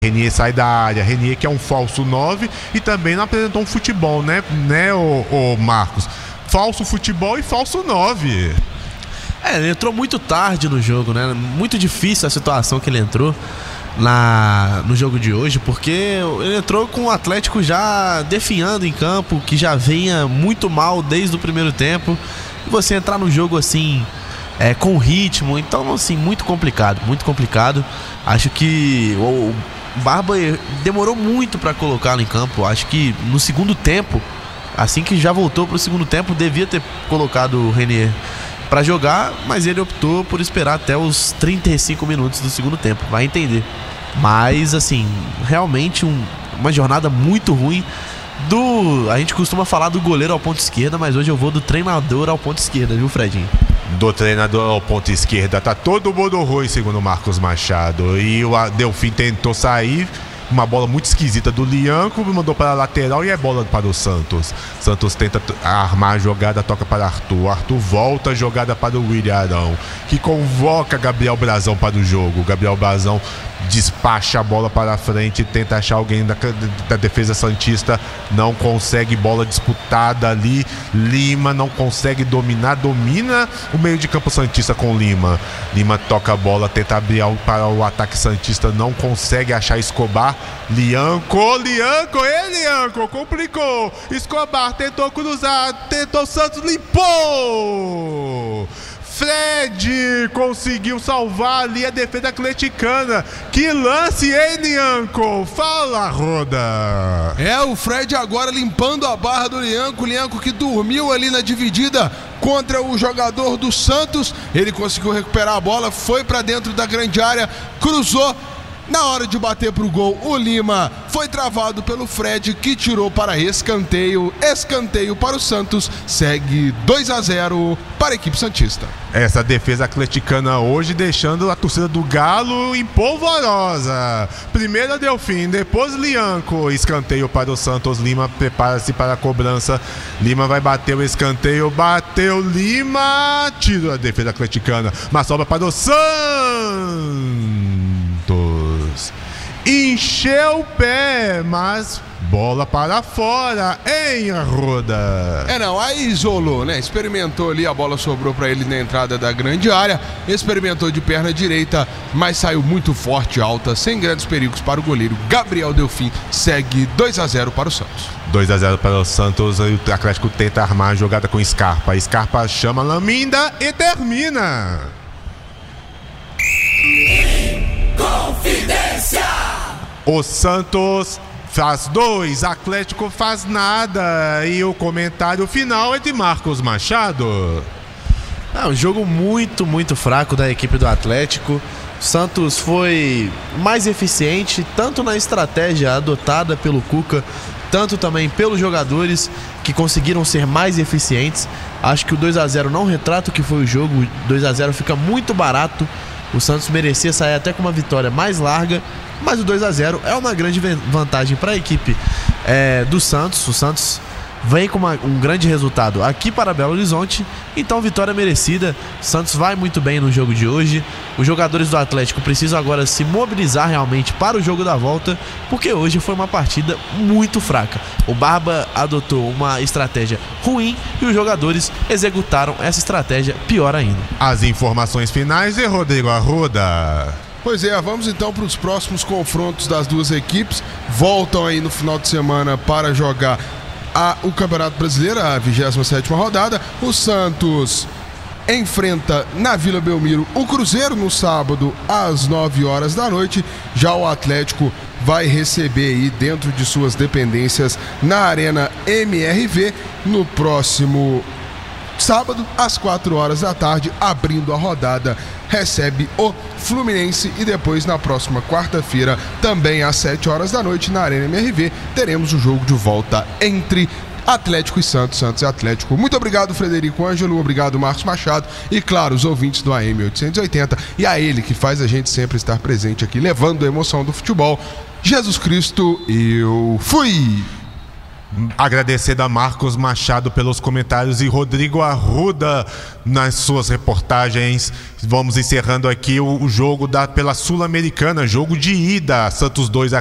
Renier sai da área, Renier que é um falso 9 e também não apresentou um futebol, né o Marcos? Falso futebol e falso 9. Ele entrou muito tarde no jogo, né? Muito difícil a situação que ele entrou no jogo de hoje, porque ele entrou com o Atlético já definhando em campo, que já vinha muito mal desde o primeiro tempo, e você entrar no jogo assim, com ritmo, então assim, muito complicado. Acho que o Barba demorou muito para colocá-lo em campo. Acho que no segundo tempo, assim que já voltou pro segundo tempo, devia ter colocado o Renier para jogar, mas ele optou por esperar até os 35 minutos do segundo tempo, vai entender. Mas assim, realmente uma jornada muito ruim a gente costuma falar do goleiro ao ponto esquerda, mas hoje eu vou do treinador ao ponto esquerda, viu, Fredinho? Do treinador ao ponto esquerda tá todo mundo ruim, segundo o Marcos Machado. E o Delfim tentou sair, uma bola muito esquisita do Lianco, mandou para a lateral e é bola para o Santos. Santos tenta armar a jogada, toca para Arthur volta a jogada para o William Arão, que convoca Gabriel Brazão para o jogo. Gabriel Brazão despacha a bola para a frente, tenta achar alguém da defesa santista, não consegue, bola disputada ali, Lima não consegue domina o meio de campo santista com Lima toca a bola, tenta abrir para o ataque santista, não consegue achar Escobar, Lianco, complicou, Escobar tentou cruzar, Santos limpou, Fred conseguiu salvar ali a defesa atleticana. Que lance, hein, Lianco? Fala, Roda. O Fred agora limpando a barra do Lianco que dormiu ali na dividida contra o jogador do Santos. Ele conseguiu recuperar a bola, foi pra dentro da grande área, cruzou. Na hora de bater pro gol, o Lima foi travado pelo Fred, que tirou para escanteio para o Santos, segue 2-0 para a equipe santista. Essa defesa atleticana hoje deixando a torcida do Galo em polvorosa. Primeiro Delfim, depois Lianco, escanteio para o Santos, Lima prepara-se para a cobrança, Lima vai bater o escanteio, bateu Lima, tira a defesa atleticana, mas sobra para o Santos. Encheu o pé, mas bola para fora, hein, Arruda? Aí isolou, né? Experimentou ali, a bola sobrou para ele na entrada da grande área, experimentou de perna direita, mas saiu muito forte, alta, sem grandes perigos para o goleiro Gabriel Delfim, segue 2-0 para o Santos. 2-0 para o Santos, e o Atlético tenta armar a jogada com Scarpa chama Laminda e termina. Confidência! O Santos faz 2, Atlético faz nada. E o comentário final é de Marcos Machado. Um jogo muito fraco da equipe do Atlético. Santos foi mais eficiente, tanto na estratégia adotada pelo Cuca, tanto também pelos jogadores que conseguiram ser mais eficientes. Acho que o 2-0 não retrata o que foi o jogo. O 2-0 fica muito barato. O Santos merecia sair até com uma vitória mais larga, mas o 2-0 é uma grande vantagem para a equipe do Santos. O Santos vem com um grande resultado aqui para Belo Horizonte, então vitória merecida. O Santos vai muito bem no jogo de hoje. Os jogadores do Atlético precisam agora se mobilizar realmente para o jogo da volta, porque hoje foi uma partida muito fraca. O Barba adotou uma estratégia ruim e os jogadores executaram essa estratégia pior ainda. As informações finais de Rodrigo Arruda. Pois vamos então para os próximos confrontos das duas equipes. Voltam aí no final de semana para jogar o Campeonato Brasileiro, a 27ª rodada. O Santos enfrenta na Vila Belmiro o Cruzeiro no sábado às 9 horas da noite. Já o Atlético vai receber aí dentro de suas dependências na Arena MRV no próximo sábado às 4 horas da tarde, abrindo a rodada, recebe o Fluminense. E depois na próxima quarta-feira, também às 7 horas da noite, na Arena MRV, teremos o jogo de volta entre Atlético e Santos, Santos e Atlético. Muito obrigado, Frederico Ângelo, obrigado, Marcos Machado, e claro, os ouvintes do AM 880, e a ele que faz a gente sempre estar presente aqui, levando a emoção do futebol. Jesus Cristo, eu fui! Agradecendo a Marcos Machado pelos comentários e Rodrigo Arruda nas suas reportagens. Vamos encerrando aqui o jogo pela Sul-Americana, jogo de ida, Santos 2